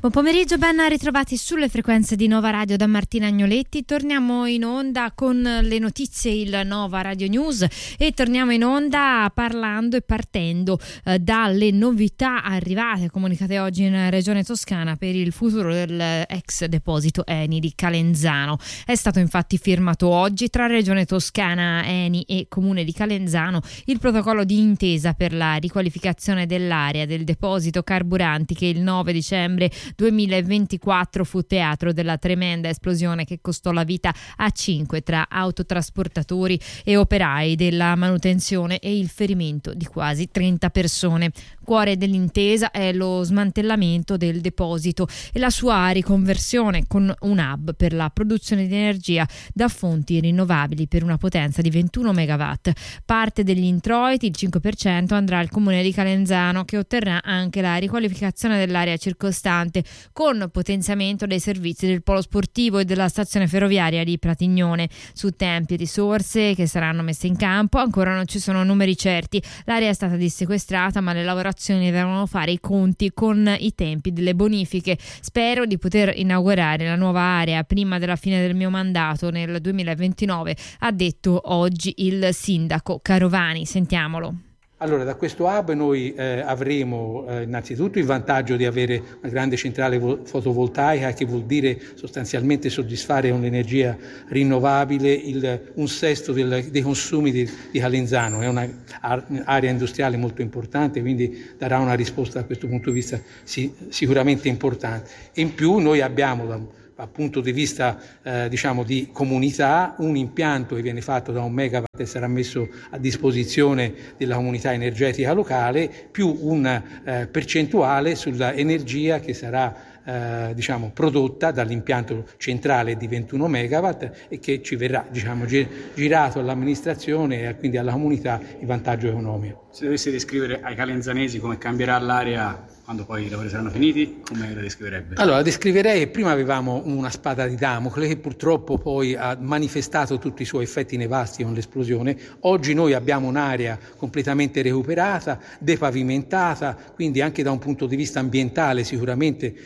Buon pomeriggio, ben ritrovati sulle frequenze di Nova Radio da Martina Agnoletti. Torniamo in onda con le notizie, il Nova Radio News, e torniamo in onda parlando e partendo dalle novità arrivate, comunicate oggi in Regione Toscana per il futuro del ex deposito Eni di Calenzano. È stato infatti firmato oggi tra Regione Toscana, Eni e Comune di Calenzano il protocollo di intesa per la riqualificazione dell'area del deposito carburanti che il 9 dicembre 2024 fu teatro della tremenda esplosione che costò la vita a 5 tra autotrasportatori e operai della manutenzione e il ferimento di quasi 30 persone. Cuore dell'intesa è lo smantellamento del deposito e la sua riconversione con un hub per la produzione di energia da fonti rinnovabili per una potenza di 21 megawatt. Parte degli introiti, il 5%, andrà al Comune di Calenzano, che otterrà anche la riqualificazione dell'area circostante con potenziamento dei servizi del polo sportivo e della stazione ferroviaria di Pratignone. Su tempi e risorse che saranno messe in campo ancora non ci sono numeri certi. L'area è stata dissequestrata, ma le lavorazioni devono fare i conti con i tempi delle bonifiche. Spero di poter inaugurare la nuova area prima della fine del mio mandato nel 2029, ha detto oggi il sindaco Carovani. Sentiamolo. Allora, da questo hub noi avremo innanzitutto il vantaggio di avere una grande centrale fotovoltaica, che vuol dire sostanzialmente soddisfare un'energia rinnovabile un sesto dei consumi di Calenzano. È un'area industriale molto importante, quindi darà una risposta da questo punto di vista sicuramente importante. E in più noi abbiamo dal punto di vista di comunità un impianto che viene fatto da 1 megawatt e sarà messo a disposizione della comunità energetica locale, più una percentuale sulla energia che sarà prodotta dall'impianto centrale di 21 megawatt e che ci verrà girato all'amministrazione e quindi alla comunità in vantaggio economico. Se dovessi descrivere ai calenzanesi come cambierà l'area quando poi i lavori saranno finiti, come la descriverebbe? Allora, la descriverei che prima avevamo una spada di Damocle che purtroppo poi ha manifestato tutti i suoi effetti nefasti con l'esplosione. Oggi noi abbiamo un'area completamente recuperata, depavimentata, quindi anche da un punto di vista ambientale sicuramente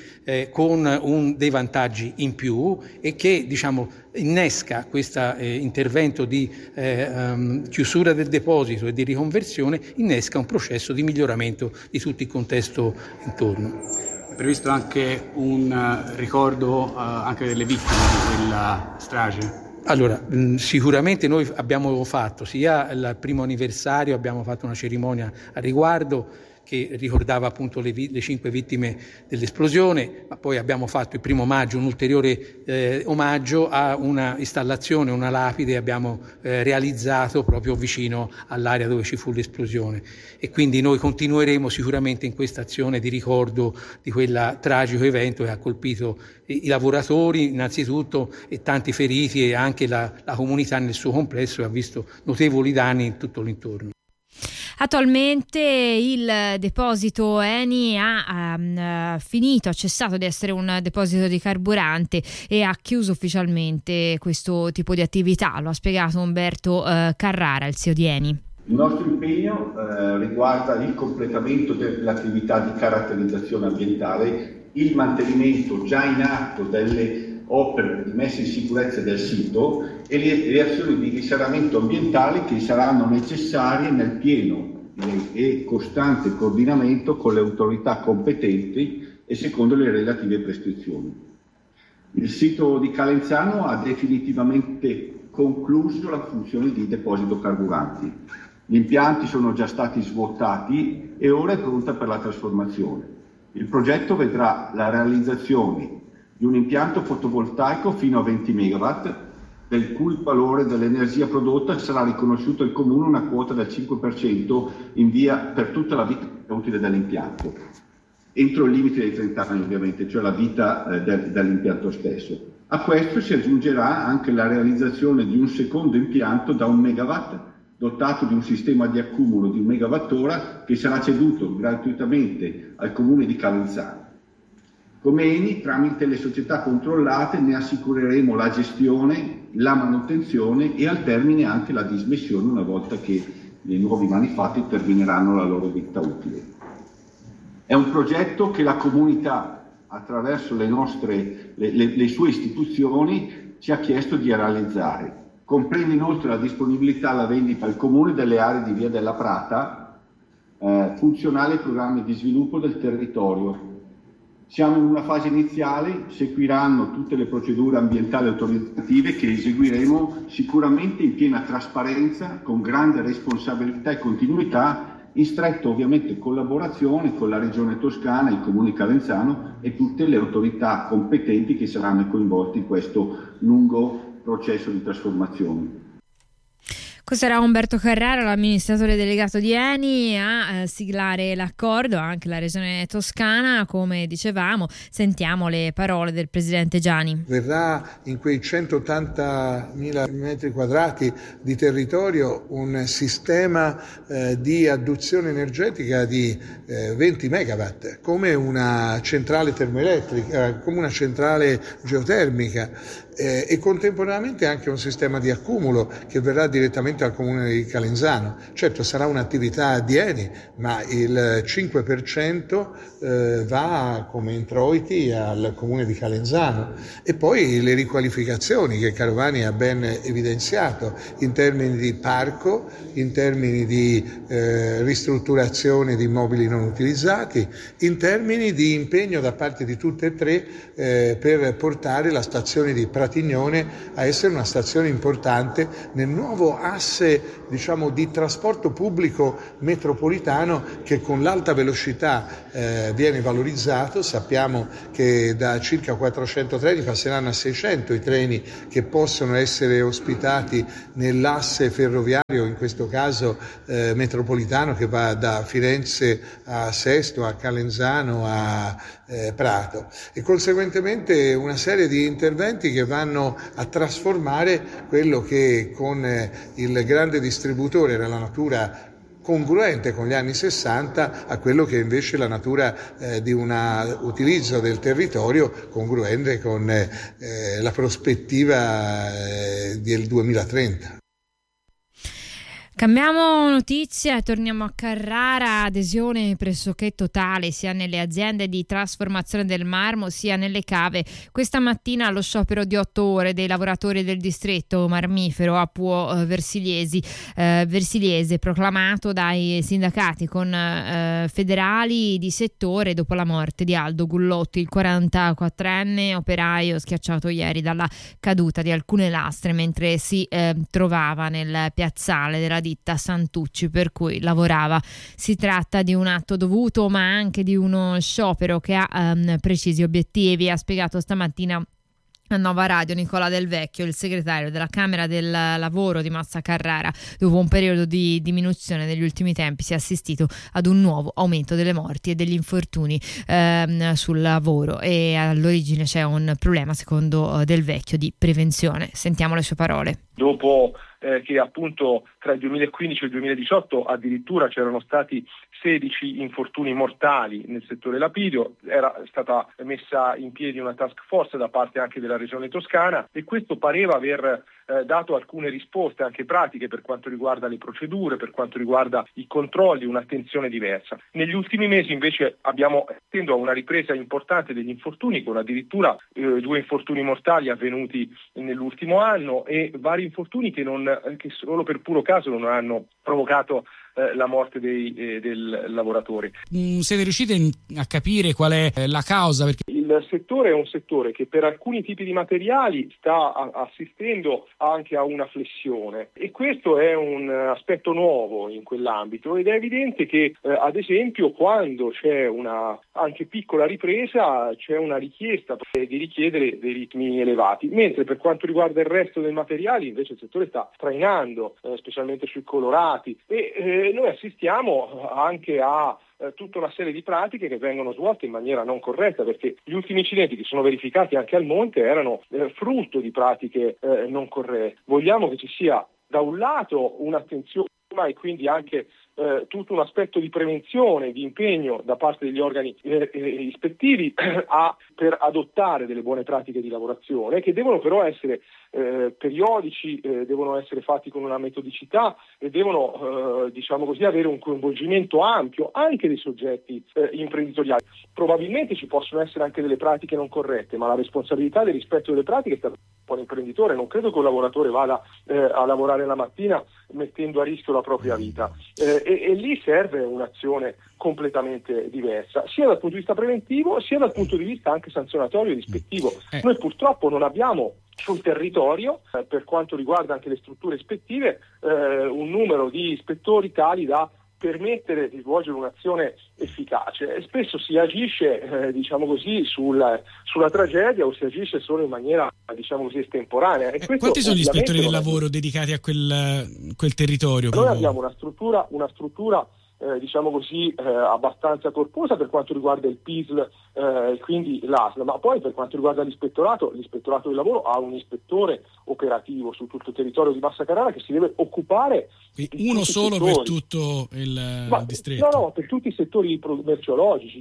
con dei vantaggi in più, e che innesca questo intervento di chiusura del deposito e di riconversione, innesca un processo di miglioramento di tutto il contesto intorno. È previsto anche un ricordo anche delle vittime di quella strage? Allora, sicuramente noi abbiamo fatto sia il primo anniversario, abbiamo fatto una cerimonia a riguardo che ricordava appunto le 5 vittime dell'esplosione, ma poi abbiamo fatto il 1 maggio un ulteriore omaggio a una installazione, una lapide abbiamo realizzato proprio vicino all'area dove ci fu l'esplosione, e quindi noi continueremo sicuramente in questa azione di ricordo di quel tragico evento che ha colpito i lavoratori innanzitutto e tanti feriti, e anche la comunità nel suo complesso, che ha visto notevoli danni in tutto l'intorno. Attualmente il deposito Eni ha cessato di essere un deposito di carburante e ha chiuso ufficialmente questo tipo di attività. Lo ha spiegato Umberto Carrara, il CEO di Eni. Il nostro impegno riguarda il completamento dell'attività di caratterizzazione ambientale, il mantenimento già in atto delle opere di messa in sicurezza del sito e le azioni di risanamento ambientale che saranno necessarie nel pieno e costante coordinamento con le autorità competenti e secondo le relative prescrizioni. Il sito di Calenzano ha definitivamente concluso la funzione di deposito carburanti. Gli impianti sono già stati svuotati e ora è pronta per la trasformazione. Il progetto vedrà la realizzazione di un impianto fotovoltaico fino a 20 megawatt, del cui valore dell'energia prodotta sarà riconosciuto al Comune una quota del 5% in via per tutta la vita utile dell'impianto, entro il limite dei 30 anni ovviamente, cioè la vita dell'impianto stesso. A questo si aggiungerà anche la realizzazione di un secondo impianto da 1 megawatt, dotato di un sistema di accumulo di 1 megawattora che sarà ceduto gratuitamente al Comune di Calenzano. Come Eni, tramite le società controllate, ne assicureremo la gestione, la manutenzione e al termine anche la dismissione una volta che i nuovi manufatti termineranno la loro vita utile. È un progetto che la comunità attraverso le sue istituzioni ci ha chiesto di realizzare. Comprende inoltre la disponibilità alla vendita al Comune delle aree di Via della Prata, funzionali ai programmi di sviluppo del territorio. Siamo in una fase iniziale, seguiranno tutte le procedure ambientali e autorizzative che eseguiremo sicuramente in piena trasparenza, con grande responsabilità e continuità, in stretta ovviamente collaborazione con la Regione Toscana, il Comune Calenzano e tutte le autorità competenti che saranno coinvolte in questo lungo processo di trasformazione. Questo era Umberto Carrara, l'amministratore delegato di ENI, a siglare l'accordo, anche la Regione Toscana, come dicevamo. Sentiamo le parole del Presidente Giani. Verrà in quei 180.000 metri quadrati di territorio un sistema di adduzione energetica di 20 megawatt, come una centrale termoelettrica, come una centrale geotermica, e contemporaneamente anche un sistema di accumulo che verrà direttamente al Comune di Calenzano. Certo, sarà un'attività di ENI, ma il 5% va come introiti al Comune di Calenzano. E poi le riqualificazioni che Carovani ha ben evidenziato in termini di parco, in termini di ristrutturazione di immobili non utilizzati, in termini di impegno da parte di tutte e tre per portare la stazione di Pratignone a essere una stazione importante nel nuovo asse, diciamo, di trasporto pubblico metropolitano che con l'alta velocità viene valorizzato. Sappiamo che da circa 400 treni passeranno a 600 i treni che possono essere ospitati nell'asse ferroviario, in questo caso metropolitano, che va da Firenze a Sesto, a Calenzano, a Prato, e conseguentemente una serie di interventi che vanno a trasformare quello che con il grande distributore era la natura congruente con gli anni 60 a quello che invece è la natura di un utilizzo del territorio congruente con la prospettiva del 2030. Cambiamo notizia e torniamo a Carrara. Adesione pressoché totale sia nelle aziende di trasformazione del marmo sia nelle cave. Questa mattina allo sciopero di 8 ore dei lavoratori del distretto marmifero a Può Versiliese, proclamato dai sindacati con federali di settore dopo la morte di Aldo Gullotti, il 44enne operaio schiacciato ieri dalla caduta di alcune lastre mentre si trovava nel piazzale della ditta Santucci per cui lavorava. Si tratta di un atto dovuto ma anche di uno sciopero che ha precisi obiettivi, ha spiegato stamattina a Nova Radio Nicola Del Vecchio, il segretario della Camera del Lavoro di Massa Carrara. Dopo un periodo di diminuzione negli ultimi tempi si è assistito ad un nuovo aumento delle morti e degli infortuni sul lavoro, e all'origine c'è un problema, secondo Del Vecchio, di prevenzione. Sentiamo le sue parole. Dopo che appunto tra il 2015 e il 2018 addirittura c'erano stati 16 infortuni mortali nel settore lapidio, era stata messa in piedi una task force da parte anche della Regione Toscana e questo pareva aver dato alcune risposte anche pratiche per quanto riguarda le procedure, per quanto riguarda i controlli, un'attenzione diversa. Negli ultimi mesi invece abbiamo attendo a una ripresa importante degli infortuni, con addirittura 2 infortuni mortali avvenuti nell'ultimo anno e vari infortuni che solo per puro caso non hanno provocato la morte del lavoratore. Siete riusciti a capire qual è la causa? Perché il settore è un settore che per alcuni tipi di materiali sta assistendo anche a una flessione e questo è un aspetto nuovo in quell'ambito ed è evidente che ad esempio quando c'è una anche piccola ripresa c'è una richiesta di richiedere dei ritmi elevati, mentre per quanto riguarda il resto dei materiali invece il settore sta trainando, specialmente sui colorati e noi assistiamo anche a tutta una serie di pratiche che vengono svolte in maniera non corretta, perché gli ultimi incidenti che sono verificati anche al monte erano frutto di pratiche non corrette. Vogliamo che ci sia da un lato un'attenzione e quindi anche tutto un aspetto di prevenzione, di impegno da parte degli organi ispettivi per adottare delle buone pratiche di lavorazione, che devono però essere periodici, devono essere fatti con una metodicità e devono avere un coinvolgimento ampio anche dei soggetti imprenditoriali. Probabilmente ci possono essere anche delle pratiche non corrette, ma la responsabilità del rispetto delle pratiche sta per l'imprenditore. Non credo che un lavoratore vada a lavorare la mattina mettendo a rischio la propria vita, e lì serve un'azione completamente diversa, sia dal punto di vista preventivo sia dal punto di vista anche sanzionatorio e ispettivo. Noi purtroppo non abbiamo sul territorio, per quanto riguarda anche le strutture ispettive, un numero di ispettori tali da permettere di svolgere un'azione efficace, e spesso si agisce sulla tragedia, o si agisce solo in maniera estemporanea. E quanti sono gli ispettori del lavoro dedicati a quel territorio? Noi abbiamo una struttura abbastanza corposa per quanto riguarda il PISL, quindi l'ASL, ma poi per quanto riguarda l'ispettorato del lavoro ha un ispettore operativo su tutto il territorio di Bassa Carrara che si deve occupare di uno solo per tutto il distretto? No, per tutti i settori merceologici.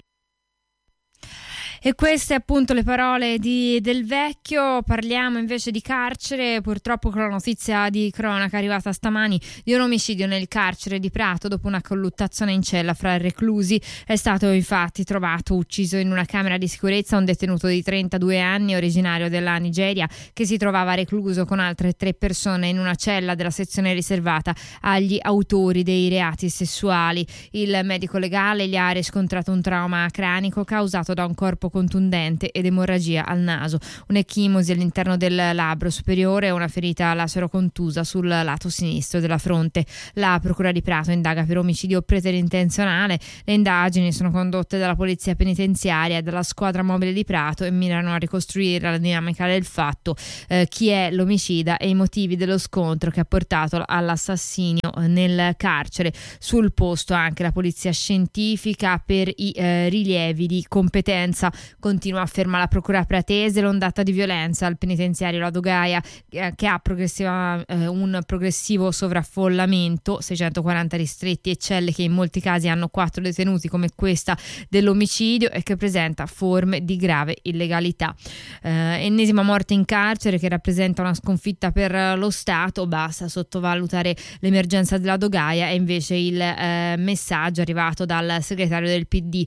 E queste appunto le parole Del Vecchio. Parliamo invece di carcere, purtroppo con la notizia di cronaca arrivata stamani di un omicidio nel carcere di Prato. Dopo una colluttazione in cella fra reclusi è stato infatti trovato ucciso in una camera di sicurezza un detenuto di 32 anni originario della Nigeria, che si trovava recluso con altre 3 persone in una cella della sezione riservata agli autori dei reati sessuali. Il medico legale gli ha riscontrato un trauma cranico causato da un corpo contundente ed emorragia al naso, un'echimosi all'interno del labbro superiore e una ferita lasero-contusa sul lato sinistro della fronte. La procura di Prato indaga per omicidio preterintenzionale. Le indagini sono condotte dalla polizia penitenziaria e dalla squadra mobile di Prato e mirano a ricostruire la dinamica del fatto, chi è l'omicida e i motivi dello scontro che ha portato all'assassinio nel carcere. Sul posto anche la polizia scientifica per i rilievi di competenza. Continua, afferma la procura pratese, l'ondata di violenza al penitenziario La Dogaia, che ha un progressivo sovraffollamento, 640 ristretti e celle che in molti casi hanno 4 detenuti come questa dell'omicidio, e che presenta forme di grave illegalità. Ennesima morte in carcere che rappresenta una sconfitta per lo Stato. Basta sottovalutare l'emergenza della Dogaia, e invece il messaggio arrivato dal segretario del PD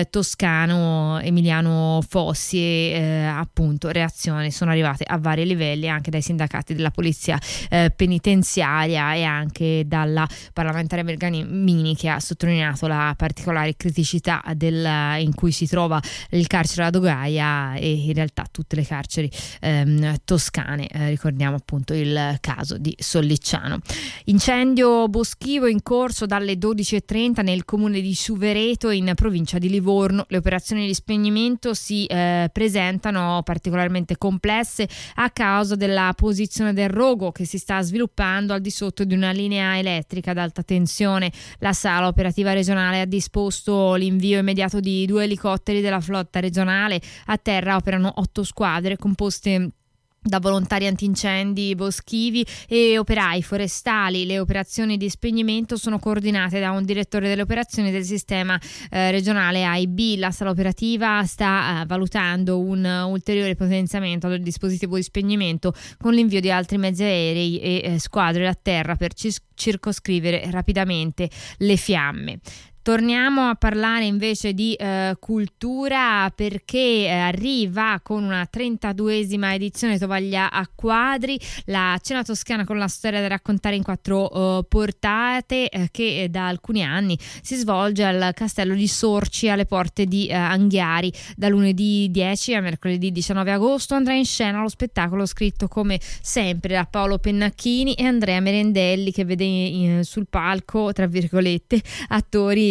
toscano Emiliano Fossi, e appunto reazioni sono arrivate a vari livelli anche dai sindacati della polizia penitenziaria e anche dalla parlamentare Bergamini, che ha sottolineato la particolare criticità in cui si trova il carcere La Dogaia e in realtà tutte le carceri toscane. Ricordiamo appunto il caso di Sollicciano. Incendio boschivo in corso dalle 12:30 nel comune di Suvereto in provincia di Livorno. Le operazioni di spegnimento si presentano particolarmente complesse a causa della posizione del rogo che si sta sviluppando al di sotto di una linea elettrica ad alta tensione. La sala operativa regionale ha disposto l'invio immediato di 2 elicotteri della flotta regionale. A terra operano 8 squadre composte da volontari antincendi boschivi e operai forestali. Le operazioni di spegnimento sono coordinate da un direttore delle operazioni del sistema regionale AIB. La sala operativa sta valutando un ulteriore potenziamento del dispositivo di spegnimento con l'invio di altri mezzi aerei e squadre a terra per circoscrivere rapidamente le fiamme. Torniamo a parlare invece di cultura, perché arriva con una 32esima edizione Tovaglia a quadri, la cena toscana con la storia da raccontare in 4 portate, che da alcuni anni si svolge al Castello di Sorci alle porte di Anghiari. Da lunedì 10 a mercoledì 19 agosto andrà in scena lo spettacolo scritto come sempre da Paolo Pennacchini e Andrea Merendelli, che vede sul palco, tra virgolette, attori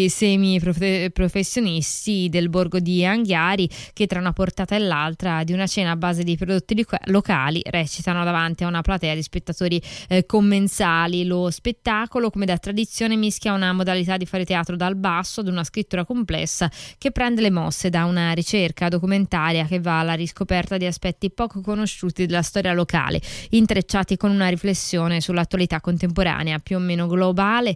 questi semi-professionisti del borgo di Anghiari, che tra una portata e l'altra di una cena a base di prodotti locali recitano davanti a una platea di spettatori commensali. Lo spettacolo, come da tradizione, mischia una modalità di fare teatro dal basso ad una scrittura complessa che prende le mosse da una ricerca documentaria che va alla riscoperta di aspetti poco conosciuti della storia locale, intrecciati con una riflessione sull'attualità contemporanea più o meno globale,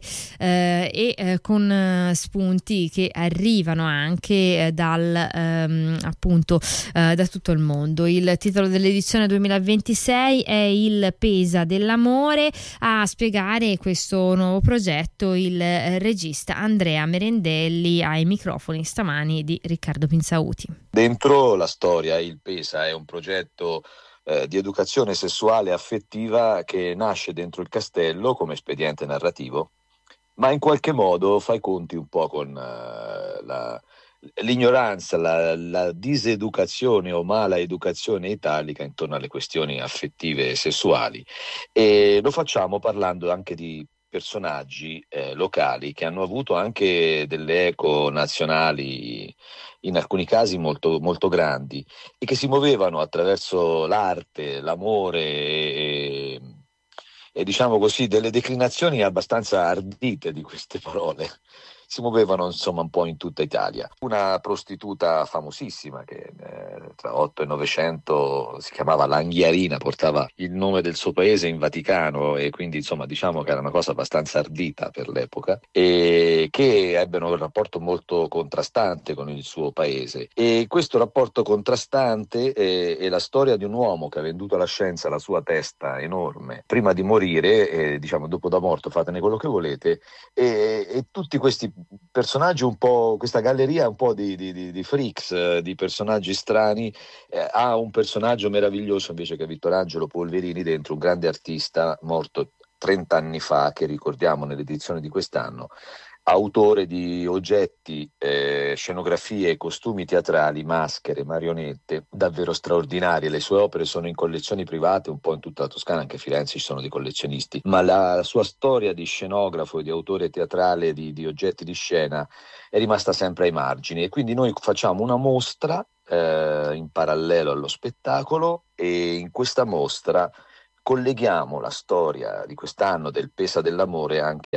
con spunti che arrivano anche da tutto il mondo. Il titolo dell'edizione 2026 è Il Pesa dell'amore. A spiegare questo nuovo progetto il regista Andrea Merendelli, ai microfoni stamani di Riccardo Pinzauti. Dentro la storia Il Pesa è un progetto di educazione sessuale e affettiva che nasce dentro il castello come espediente narrativo, ma in qualche modo fa i conti un po' con l'ignoranza, la diseducazione o mala educazione italica intorno alle questioni affettive e sessuali, e lo facciamo parlando anche di personaggi locali che hanno avuto anche delle eco nazionali, in alcuni casi molto, molto grandi, e che si muovevano attraverso l'arte, l'amore e diciamo così delle declinazioni abbastanza ardite di queste parole. Si muovevano insomma un po' in tutta Italia. Una prostituta famosissima che tra 8 e 900 si chiamava L'Anghiarina, portava il nome del suo paese in Vaticano, e quindi insomma diciamo che era una cosa abbastanza ardita per l'epoca, e che ebbero un rapporto molto contrastante con il suo paese. E questo rapporto contrastante è la storia di un uomo che ha venduto alla scienza la sua testa enorme prima di morire, diciamo dopo da morto fatene quello che volete, e tutti questi personaggi, un po' questa galleria un po' di freaks, di personaggi strani. Ha un personaggio meraviglioso invece che è Vittorangelo Polverini, dentro un grande artista morto 30 anni fa, che ricordiamo nell'edizione di quest'anno, autore di oggetti, scenografie, costumi teatrali, maschere, marionette davvero straordinarie. Le sue opere sono in collezioni private un po' in tutta la Toscana, anche a Firenze ci sono dei collezionisti, ma la sua storia di scenografo e di autore teatrale di oggetti di scena è rimasta sempre ai margini, e quindi noi facciamo una mostra in parallelo allo spettacolo, e in questa mostra colleghiamo la storia di quest'anno del Pesa dell'amore anche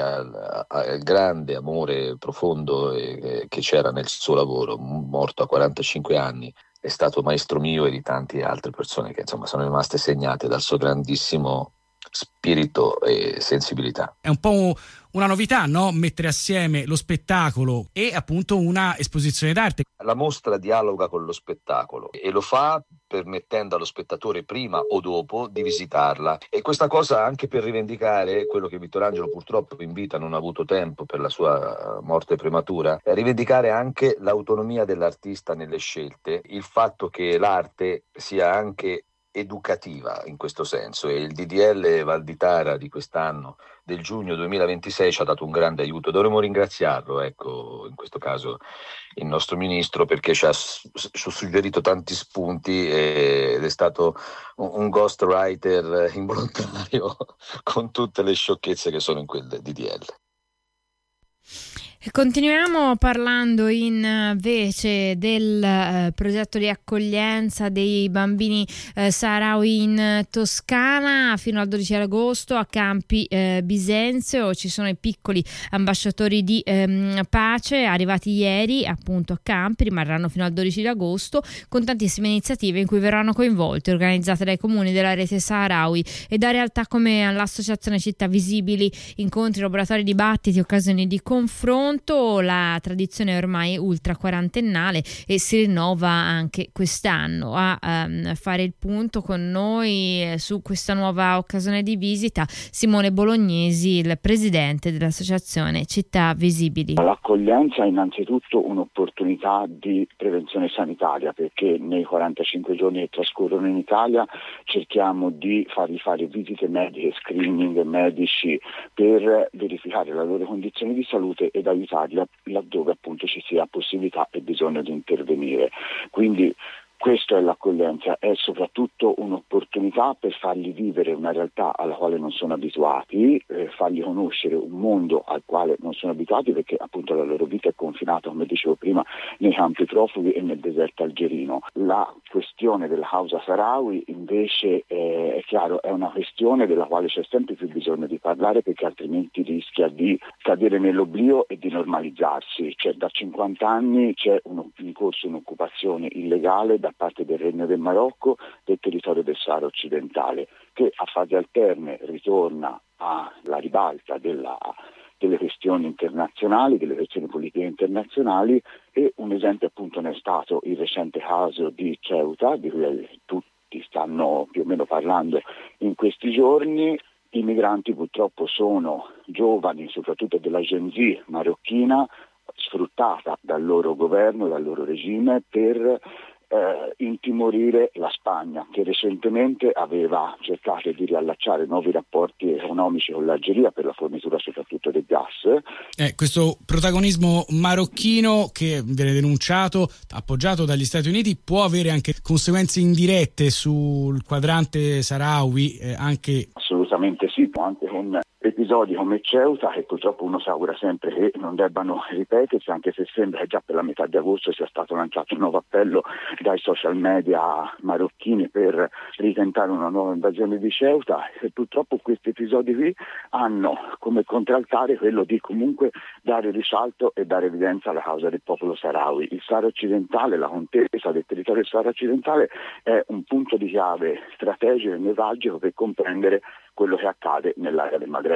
al grande amore profondo che c'era nel suo lavoro. Morto a 45 anni, è stato maestro mio e di tante altre persone che insomma sono rimaste segnate dal suo grandissimo spirito e sensibilità. È un po' una novità, no? Mettere assieme lo spettacolo e appunto una esposizione d'arte. La mostra dialoga con lo spettacolo e lo fa permettendo allo spettatore prima o dopo di visitarla, e questa cosa anche per rivendicare quello che Vittorangelo purtroppo in vita non ha avuto tempo per la sua morte prematura, rivendicare anche l'autonomia dell'artista nelle scelte, il fatto che l'arte sia anche educativa in questo senso, e il DDL Valditara di quest'anno, del giugno 2026, ci ha dato un grande aiuto. Dovremmo ringraziarlo, ecco, in questo caso il nostro ministro, perché ci ha suggerito tanti spunti ed è stato un ghostwriter involontario con tutte le sciocchezze che sono in quel DDL. Continuiamo parlando invece del progetto di accoglienza dei bambini saharawi in Toscana. Fino al 12 agosto a Campi Bisenzio ci sono i piccoli ambasciatori di pace arrivati ieri appunto a Campi, rimarranno fino al 12 agosto, con tantissime iniziative in cui verranno coinvolti, organizzate dai comuni della rete saharawi e da realtà come l'Associazione Città Visibili, incontri, laboratori, dibattiti, occasioni di confronto. La tradizione è ormai ultra quarantennale e si rinnova anche quest'anno. A fare il punto con noi su questa nuova occasione di visita Simone Bolognesi, il presidente dell'Associazione Città Visibili. L'accoglienza è innanzitutto un'opportunità di prevenzione sanitaria, perché nei 45 giorni che trascorrono in Italia cerchiamo di fargli fare visite mediche, screening medici, per verificare la loro condizione di salute ed aiutarli laddove appunto ci sia possibilità e bisogno di intervenire. Quindi Questa è l'accoglienza, è soprattutto un'opportunità per fargli vivere una realtà alla quale non sono abituati, fargli conoscere un mondo al quale non sono abituati, perché appunto la loro vita è confinata, come dicevo prima, nei campi profughi e nel deserto algerino. La questione della causa Sahrawi invece è chiaro, è una questione della quale c'è sempre più bisogno di parlare, perché altrimenti rischia di cadere nell'oblio e di normalizzarsi. Cioè, da 50 anni c'è in corso un'occupazione illegale da parte del Regno del Marocco del territorio del Sahara occidentale, che a fasi alterne ritorna alla ribalta delle questioni internazionali, delle questioni politiche internazionali, e un esempio appunto ne è stato il recente caso di Ceuta, di cui tutti stanno più o meno parlando in questi giorni. I migranti purtroppo sono giovani, soprattutto della Gen Z marocchina, sfruttata dal loro governo, dal loro regime per intimorire la Spagna, che recentemente aveva cercato di riallacciare nuovi rapporti economici con l'Algeria per la fornitura soprattutto del gas. Questo protagonismo marocchino che viene denunciato, appoggiato dagli Stati Uniti, può avere anche conseguenze indirette sul quadrante Sahrawi, anche... Assolutamente sì, anche con episodi come Ceuta, che purtroppo uno si augura sempre che non debbano ripetersi, anche se sembra che già per la metà di agosto sia stato lanciato un nuovo appello dai social media marocchini per ritentare una nuova invasione di Ceuta, e purtroppo questi episodi qui hanno come contraltare quello di comunque dare risalto e dare evidenza alla causa del popolo Sahrawi. Il Sahara occidentale, la contesa del territorio del Sahara occidentale è un punto di chiave strategico e nevralgico per comprendere quello che accade nell'area del Maghreb.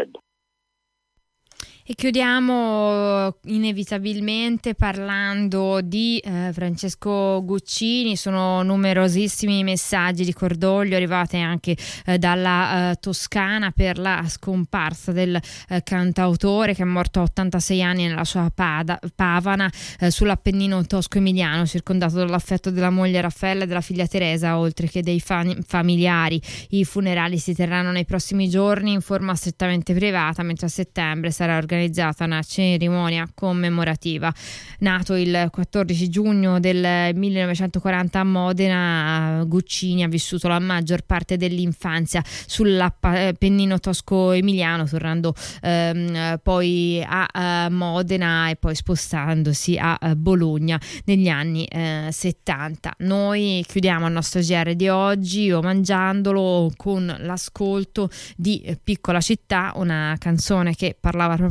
E chiudiamo inevitabilmente parlando di Francesco Guccini. Sono numerosissimi i messaggi di cordoglio arrivati anche dalla Toscana per la scomparsa del cantautore, che è morto a 86 anni nella sua Pavana sull'Appennino tosco-emiliano, circondato dall'affetto della moglie Raffaella e della figlia Teresa, oltre che dei familiari. I funerali si terranno nei prossimi giorni in forma strettamente privata, mentre a settembre sarà organizzata una cerimonia commemorativa. Nato il 14 giugno del 1940 a Modena, Guccini ha vissuto la maggior parte dell'infanzia sull'Appennino tosco-emiliano, tornando poi a Modena e poi spostandosi a Bologna negli anni 70. Noi chiudiamo il nostro GR di oggi, o mangiandolo, con l'ascolto di Piccola città, una canzone che parlava proprio